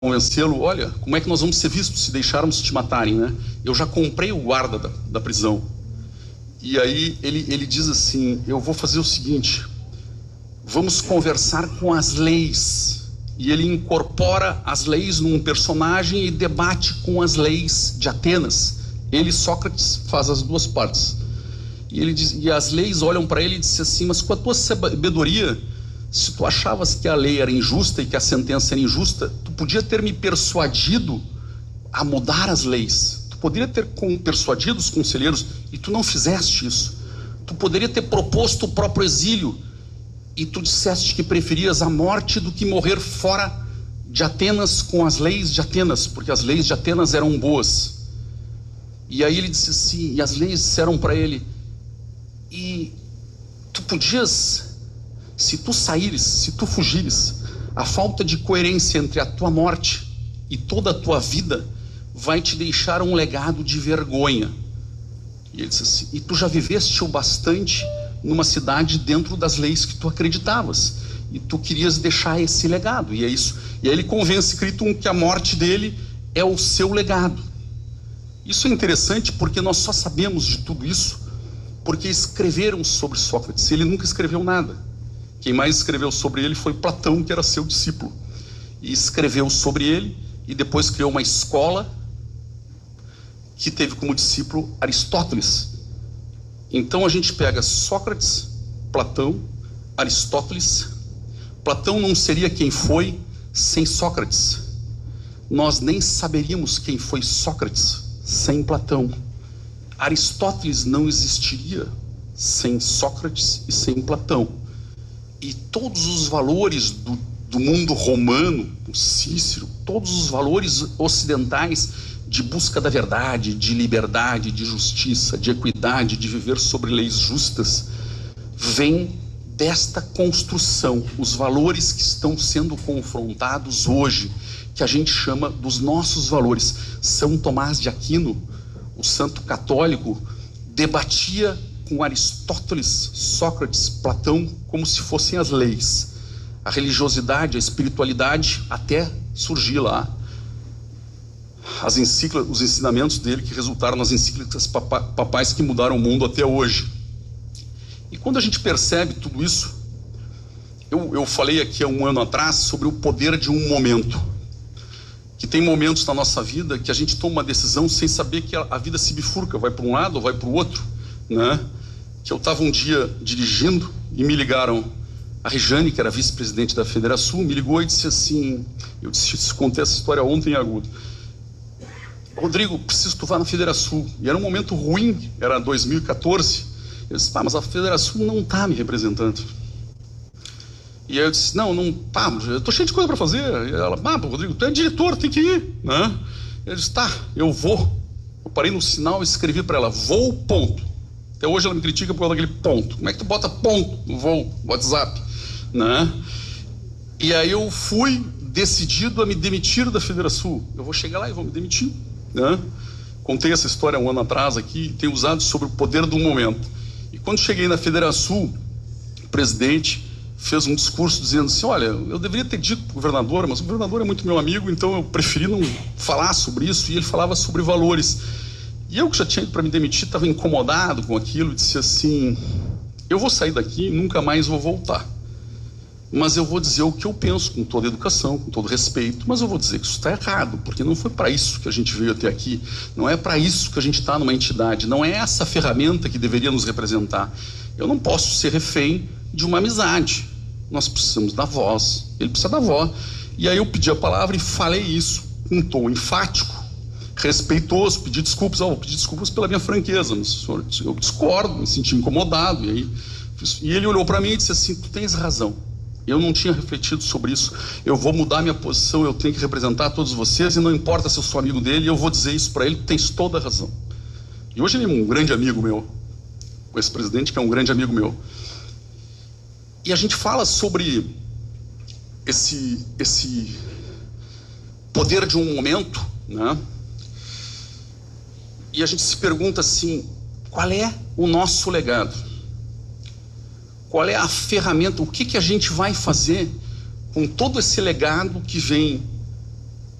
convencê-lo, olha, como é que nós vamos ser vistos se deixarmos te matarem, né? Eu já comprei o guarda da prisão. E aí ele diz assim, eu vou fazer o seguinte, vamos conversar com as leis. E ele incorpora as leis num personagem e debate com as leis de Atenas. Ele, Sócrates, faz as duas partes. E ele diz, e as leis olham para ele e dizem assim, mas com a tua sabedoria, se tu achavas que a lei era injusta e que a sentença era injusta, tu podia ter me persuadido a mudar as leis. Tu poderia ter persuadido os conselheiros e tu não fizeste isso. Tu poderia ter proposto o próprio exílio e tu disseste que preferias a morte do que morrer fora de Atenas com as leis de Atenas, porque as leis de Atenas eram boas. E aí ele disse assim, e as leis disseram para ele, e tu podias... Se tu saíres, se tu fugires, a falta de coerência entre a tua morte e toda a tua vida vai te deixar um legado de vergonha. E ele disse assim, e tu já viveste o bastante numa cidade dentro das leis que tu acreditavas, e tu querias deixar esse legado, e é isso. E aí ele convence Críton que a morte dele é o seu legado. Isso é interessante porque nós só sabemos de tudo isso porque escreveram sobre Sócrates. Ele nunca escreveu nada. Quem mais escreveu sobre ele foi Platão, que era seu discípulo. E escreveu sobre ele e depois criou uma escola que teve como discípulo Aristóteles. Então a gente pega Sócrates, Platão, Aristóteles. Platão não seria quem foi sem Sócrates. Nós nem saberíamos quem foi Sócrates sem Platão. Aristóteles não existiria sem Sócrates e sem Platão. E todos os valores do mundo romano, o Cícero, todos os valores ocidentais de busca da verdade, de liberdade, de justiça, de equidade, de viver sobre leis justas, vêm desta construção. Os valores que estão sendo confrontados hoje, que a gente chama dos nossos valores. São Tomás de Aquino, o santo católico, debatia com Aristóteles, Sócrates, Platão, como se fossem as leis. A religiosidade, a espiritualidade, até surgir lá. Os ensinamentos dele que resultaram nas encíclicas papais que mudaram o mundo até hoje. E quando a gente percebe tudo isso, eu falei aqui há um ano atrás sobre o poder de um momento. Que tem momentos na nossa vida que a gente toma uma decisão sem saber que a vida se bifurca, vai para um lado ou vai para o outro, né? Que eu estava um dia dirigindo e me ligaram, a Rejane, que era vice-presidente da Federação, me ligou e disse assim, eu contei essa história ontem em Agudo, Rodrigo, preciso que tu vá na Federação. E era um momento ruim, era 2014, eu disse, mas a Federação não está me representando. E aí eu disse, não, eu estou cheio de coisa para fazer. E ela, Rodrigo, tu é diretor, tem que ir, né? Eu disse, tá, eu vou. Eu parei no sinal e escrevi para ela, vou, ponto. Até hoje ela me critica por causa daquele ponto. Como é que tu bota ponto no voo, WhatsApp, né? E aí eu fui decidido a me demitir da Federação. Eu vou chegar lá e vou me demitir, né? Contei essa história um ano atrás aqui, tenho usado sobre o poder do momento. E quando cheguei na Federação, o presidente fez um discurso dizendo assim, olha, eu deveria ter dito para o governador, mas o governador é muito meu amigo, então eu preferi não falar sobre isso, e ele falava sobre valores. E eu que já tinha ido para me demitir, estava incomodado com aquilo, e disse assim, eu vou sair daqui e nunca mais vou voltar. Mas eu vou dizer o que eu penso, com toda educação, com todo respeito, mas eu vou dizer que isso está errado, porque não foi para isso que a gente veio até aqui, não é para isso que a gente está numa entidade, não é essa ferramenta que deveria nos representar. Eu não posso ser refém de uma amizade, nós precisamos da voz, ele precisa da voz. E aí eu pedi a palavra e falei isso com um tom enfático, respeitoso, pedi desculpas, vou pedir desculpas pela minha franqueza, mas, senhor, eu discordo, me senti incomodado, e ele olhou para mim e disse assim, tu tens razão, eu não tinha refletido sobre isso, eu vou mudar minha posição, eu tenho que representar todos vocês, e não importa se eu sou amigo dele, eu vou dizer isso para ele, tu tens toda a razão. E hoje ele é um grande amigo meu, o ex-presidente que é um grande amigo meu. E a gente fala sobre esse poder de um momento, né? E a gente se pergunta assim, qual é o nosso legado? Qual é a ferramenta, o que a gente vai fazer com todo esse legado que vem